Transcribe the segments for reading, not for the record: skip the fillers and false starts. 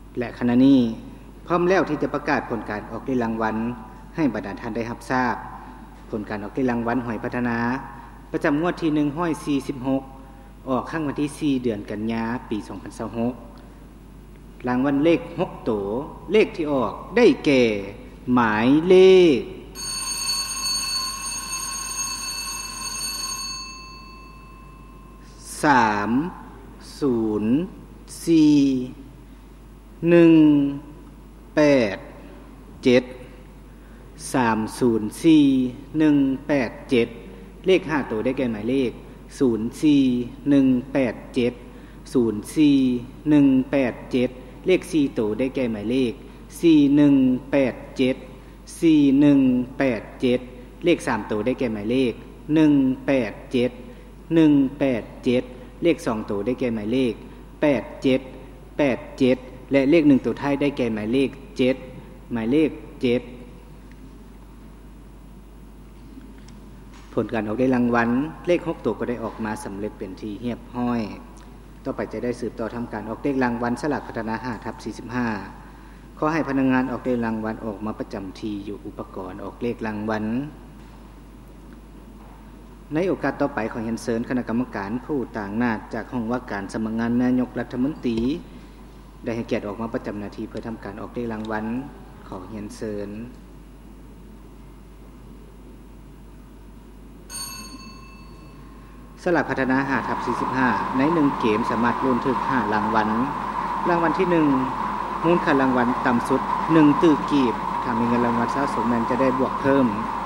และขณะนี้พร้อมแล้วที่จะประกาศผลการออกรางวัลให้บรรดาท่านได้รับทราบผลการออกรางวัลหอยพัฒนาประจำงวดที่146ออกครั้งวันที่4เดือนกันยายนปี2026รางวัลเลข6ตัวเลขที่ออกได้แก่หมายเลข34187เลข5ตัวได้แก่หมายเลข04187เลข4ตัวได้แก่หมายเลข4187เลข3ตัวได้แก่หมายเลข187เลข2ตัวได้แก่หมายเลข87และเลข1ตัวท้ายได้แก่หมายเลข7หมายเลข7ผลการออกได้รางวัลเลข6ตัวก็ได้ออกมาสำเร็จเป็นที่เรียบร้อยต่อไปจะได้สืบต่อทำการออกเลขรางวัลสลากพัฒนา 5/45ขอให้พนักงานออกเลขรางวัลออกมาประจำที่อยู่อุปกรณ์ออกเลขรางวัลในโอกาสต่อไปขอเรียนเชิญคณะกรรมการผู้ต่างหน้าจากห้องว่าการสำนักงานนายกรัฐมนตรีได้ให้เกียรติออกมาประจำหน้าที่เพื่อทำการออกเลขรางวัลขอเรียนเชิญสลากพัฒนา 5/45ใน1เกมสามารถลุ้นถึง5รางวัลรางวัลที่1มูลค่ารางวัลต่ำสุด1ตื้อกีบถ้ามีเงินรางวัลสะสมนั้นจะได้บวกเพิ่ม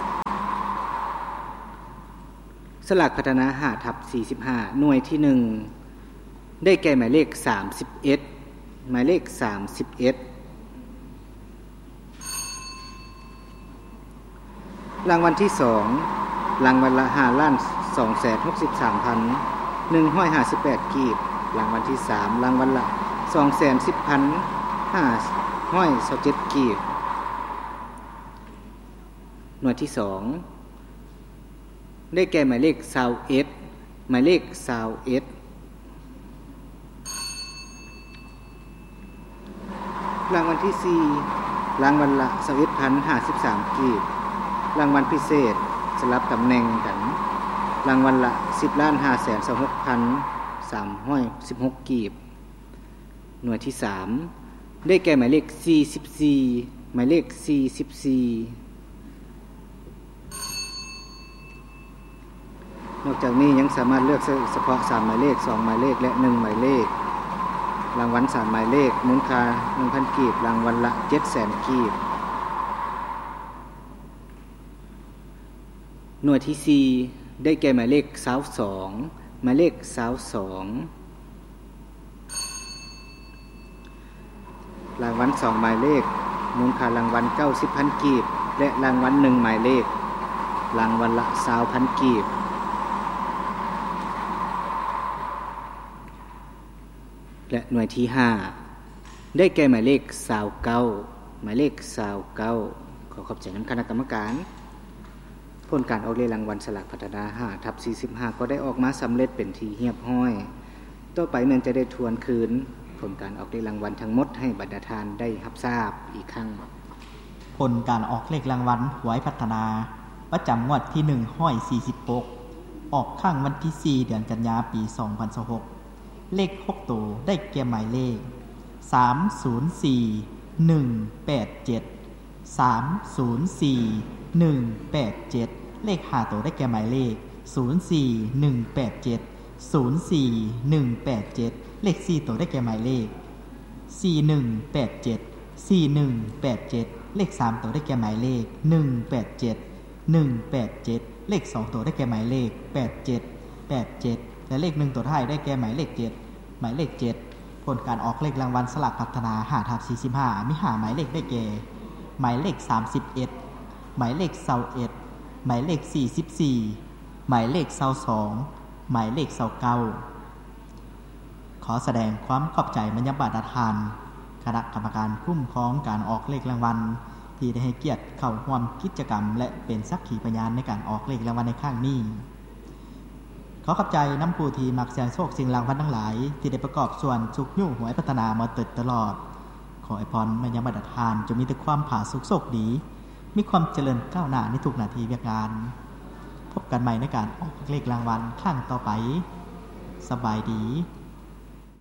สลากพัฒนา 5/45หน่วยที่1ได้แก่หมายเลข31หมายเลข31รางวัลที่2รางวัลละ5,263,158 กีบรางวัลที่3รางวัลละ210,527 กีบหน่วยที่2ได้แก่หมายเลข21หมายเลข21รางวัลที่4รางวัลละ21,053 กีบรางวัลพิเศษสลับตำแหน่งกันรางวัลละ 10,526,316 กีบหน่วยที่3ได้แก่หมายเลข44หมายเลข44นอกจากนี้ยังสามารถเลือกเฉพาะ3หมายเลข2หมายเลขและ1หมายเลขรางวัล3หมายเลขมูลค่า 1,000 กีบรางวัลละ 700,000 กีบหน่วยที่4ได้แก่หมายเลข22หมายเลข22รางวัล2หมายเลขมูลค่ารางวัล 90,000 กีบและรางวัล1หมายเลขรางวัลละ 20,000 กีบและหน่วยที่5ได้แก่หมายเลข29หมายเลข29ขอบใจคณะกรรมการผลการออกเลขรางวัลสลากพัฒนา 5/45ก็ได้ออกมาสำเร็จเป็นที่เรียบร้อยต่อไปมันจะได้ทวนคืนผลการออกเลขรางวัลทั้งหมดให้บรรดาท่านได้รับทราบอีกครั้งผลการออกเลขรางวัลหวยพัฒนาประจำงวดที่146ออกข้างวันที่4เดือนกันยายนปี2026เลข6ตัวได้แก่หมายเลข304187 เลข5ตัวได้แก่หมายเลข04187 เลข4ตัวได้แก่หมายเลข4187 เลข3ตัวได้แก่หมายเลข187 เลข2ตัวได้แก่หมายเลข87และเลข1ตัวท้ายได้แก่หมายเลข7หมายเลข7ผลการออกเลขรางวัลสลากพัฒนา 5/45มี5หมายเลขได้แก่หมายเลข31หมายเลข21หมายเลข44หมายเลข22หมายเลข29ขอแสดงความขอบใจมายังบรรดาท่านคณะกรรมการคุ้มครองการออกเลขรางวัลที่ได้ให้เกียรติเข้าร่วมกิจกรรมและเป็นสักขีพยานในการออกเลขรางวัลในครั้งนี้ขอขอบใจน้ำผู้ที่มักเสี่ยงโชคสิ่งรางวัลทั้งหลายที่ได้ประกอบส่วนสุขยุ่งหวยพัฒนามาตลอดอให้พรมายังบรรดาทานจะมีแต่ความผาสุกโชคดีมีความเจริญก้าวหน้าในทุกหน้าที่การงานพบกันใหม่ในการออกเลขรางวัลครั้งต่อไปสบายดี